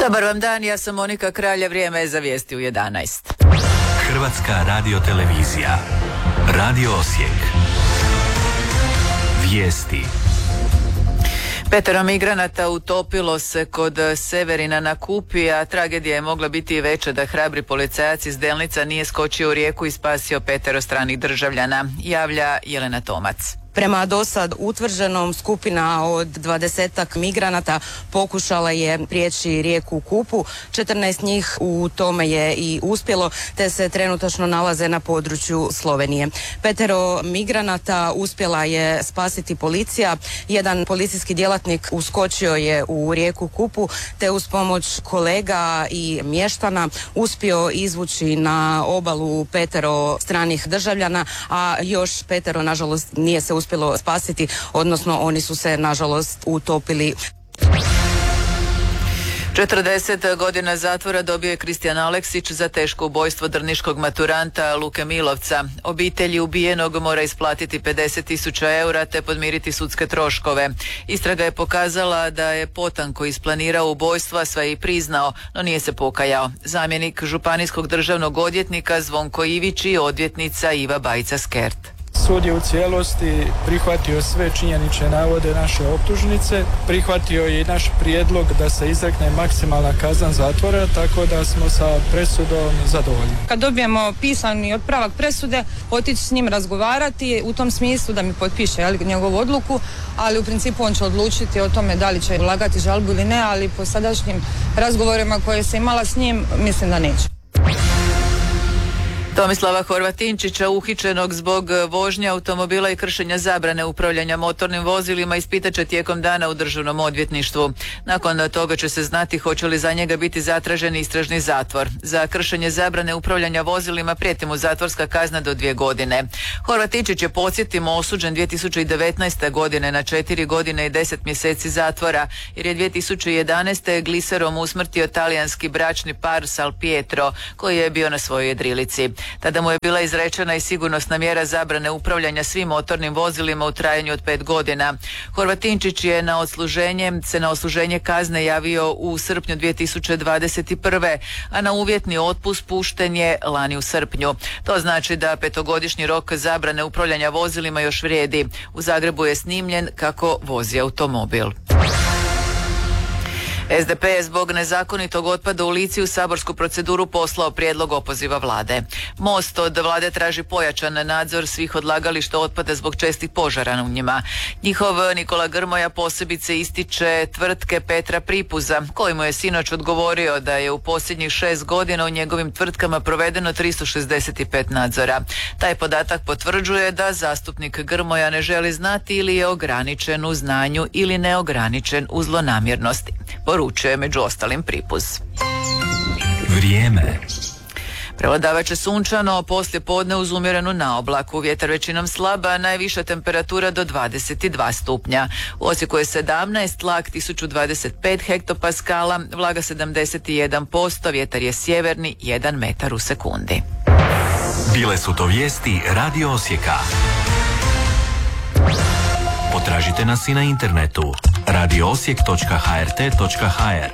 Dobar vam dan, ja sam Monika Kralja, vrijeme je za vijesti u 11. Hrvatska radiotelevizija. Radio Osijek. Vijesti. 5 migranata utopilo se kod Severina na Kupi, a tragedija je mogla biti i veća da hrabri policajac iz Delnica nije skočio u rijeku i spasio 5 stranih državljana, javlja Jelena Tomac. Prema dosad utvrđenom, skupina od 20 migranata pokušala je prijeći rijeku Kupu. 14 njih u tome je i uspjelo, te se trenutačno nalaze na području Slovenije. 5 migranata uspjela je spasiti policija. Jedan policijski djelatnik uskočio je u rijeku Kupu, te uz pomoć kolega i mještana uspio izvući na obalu 5 stranih državljana, a još 5 nažalost nije se uspjelo spasiti, odnosno oni su se nažalost utopili. 40 godina zatvora dobio je Kristijan Aleksić za teško ubojstvo drniškog maturanta Luke Milovca. Obitelji ubijenog mora isplatiti 50.000 eura te podmiriti sudske troškove. Istraga je pokazala da je potanko isplanirao ubojstva, sve i priznao, no nije se pokajao. Zamjenik županijskog državnog odvjetnika Zvonko Ivić i odvjetnica Iva Bajca-Skert. Sud je u cijelosti prihvatio sve činjenične navode naše optužnice, prihvatio je i naš prijedlog da se izrekne maksimalna kazna zatvora, tako da smo sa presudom zadovoljni. Kad dobijemo pisani otpravak presude, otići s njim razgovarati u tom smislu da mi potpiše njegovu odluku, ali u principu on će odlučiti o tome da li će ulagati žalbu ili ne, ali po sadašnjim razgovorima koje se imala s njim, mislim da neće. Tomislava Horvatinčića, uhićenog zbog vožnje automobila i kršenja zabrane upravljanja motornim vozilima, ispitat će tijekom dana u državnom odvjetništvu. Nakon toga će se znati hoće li za njega biti zatražen istražni zatvor. Za kršenje zabrane upravljanja vozilima prijeti mu zatvorska kazna do 2 godine. Horvatinčić je, podsjetimo, osuđen 2019. godine na 4 godine i 10 mjeseci zatvora, jer je 2011. gliserom usmrtio talijanski bračni par Sal Pietro, koji je bio na svojoj jedrilici. Tada mu je bila izrečena i sigurnosna mjera zabrane upravljanja svim motornim vozilima u trajanju od 5 godina. Horvatinčić je na odsluženje kazne javio u srpnju 2021. a na uvjetni otpust pušten je lani u srpnju. To znači da 5-godišnji rok zabrane upravljanja vozilima još vrijedi. U Zagrebu je snimljen kako vozi automobil. SDP je zbog nezakonitog otpada u Lici u saborsku proceduru poslao prijedlog opoziva vlade. Most od vlade traži pojačan nadzor svih odlagališta otpada zbog čestih požara u njima. Njihov Nikola Grmoja posebice ističe tvrtke Petra Pripuza, koji mu je sinoć odgovorio da je u posljednjih 6 godina u njegovim tvrtkama provedeno 365 nadzora. Taj podatak potvrđuje da zastupnik Grmoja ne želi znati ili je ograničen u znanju ili neograničen u zlonamjernosti. Poručuje među ostalim Pripuz. Vrijeme. Prevladavaće sunčano, poslije podne uz umjerenu naoblaku, vjetar većinom slaba, najviša temperatura do 22 stupnja. U Osijeku je 17, tlak 1025 hektopaskala, vlaga 71%, vjetar je sjeverni 1 metar u sekundi. Bile su to vijesti Radio Osijeka. Potražite nas i na internetu radioosijek.hrt.hr.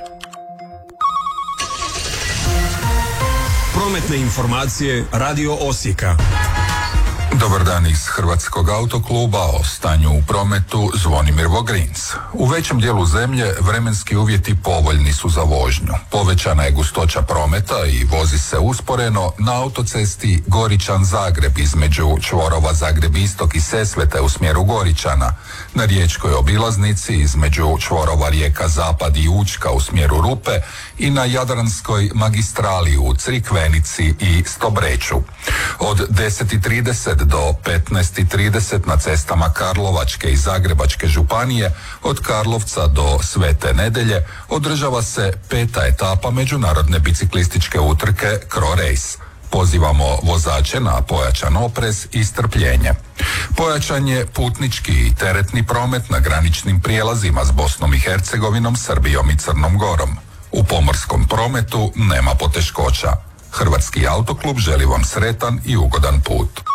Prometne informacije Radio Osijeka. Dobar dan iz Hrvatskog autokluba, o stanju u prometu Zvonimir Vogrins. U većem dijelu zemlje vremenski uvjeti povoljni su za vožnju. Povećana je gustoća prometa i vozi se usporeno na autocesti Goričan-Zagreb između čvorova Zagreb-Istok i Sesvete u smjeru Goričana, na riječkoj obilaznici između čvorova Rijeka-Zapad i Učka u smjeru Rupe i na Jadranskoj magistrali u Crikvenici i Stobreću. Od 10:30 do 15:30 na cestama Karlovačke i Zagrebačke županije od Karlovca do Svete Nedelje održava se 5. etapa međunarodne biciklističke utrke Cro Race. Pozivamo vozače na pojačan oprez i strpljenje. Pojačan je putnički i teretni promet na graničnim prijelazima s Bosnom i Hercegovinom, Srbijom i Crnom Gorom. U pomorskom prometu nema poteškoća. Hrvatski autoklub želi vam sretan i ugodan put.